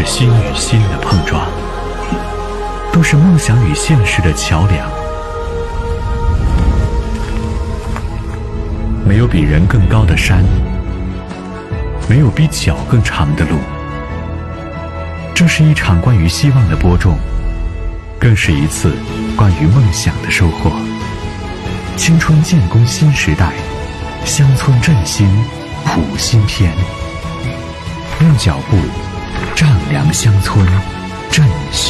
是心与心的碰撞，都是梦想与现实的桥梁。没有比人更高的山，没有比脚更长的路。这是一场关于希望的播种，更是一次关于梦想的收获。青春建功新时代，乡村振兴谱新篇。用脚步丈量乡村振兴。